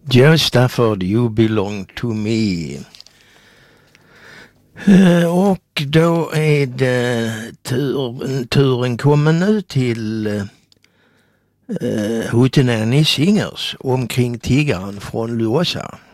Joe Stafford, You Belong to Me. Och då är det turen kommen nu till Hootenanny Singers omkring tiggaren från Låsa.